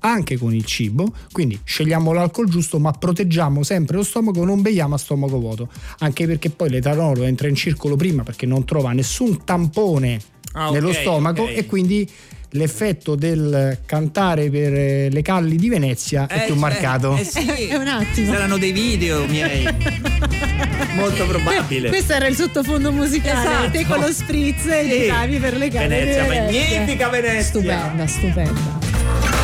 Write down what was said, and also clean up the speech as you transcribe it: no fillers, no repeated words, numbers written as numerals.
anche con il cibo, quindi scegliamo l'alcol giusto, ma proteggiamo sempre lo stomaco, non beviamo a stomaco vuoto, anche perché poi l'etanolo entra in circolo prima perché non trova nessun tampone nello stomaco, e quindi l'effetto del cantare per le calli di Venezia è più marcato. Sì. È un attimo. Saranno dei video miei. Molto probabile. Questo era il sottofondo musicale. Esatto. Te con lo spritz e giravi per le calli Venezia, di Venezia. magnifica Venezia. Stupenda.